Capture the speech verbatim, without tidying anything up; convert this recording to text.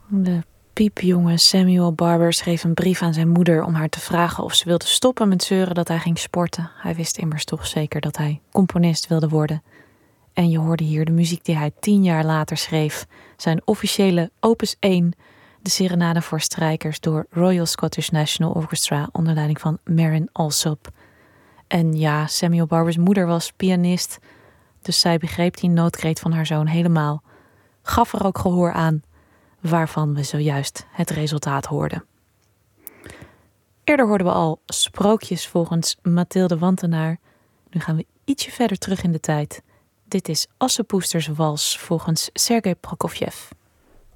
De piepjonge Samuel Barber schreef een brief aan zijn moeder om haar te vragen of ze wilde stoppen met zeuren dat hij ging sporten. Hij wist immers toch zeker dat hij componist wilde worden. En je hoorde hier de muziek die hij tien jaar later schreef. Zijn officiële opus één, de Serenade voor strijkers door Royal Scottish National Orchestra onder leiding van Marin Alsop. En ja, Samuel Barbers moeder was pianist, dus zij begreep die noodkreet van haar zoon helemaal. Gaf er ook gehoor aan, waarvan we zojuist het resultaat hoorden. Eerder hoorden we al sprookjes volgens Mathilde Wantenaar. Nu gaan we ietsje verder terug in de tijd. Dit is Assepoesters Wals volgens Sergei Prokofjev.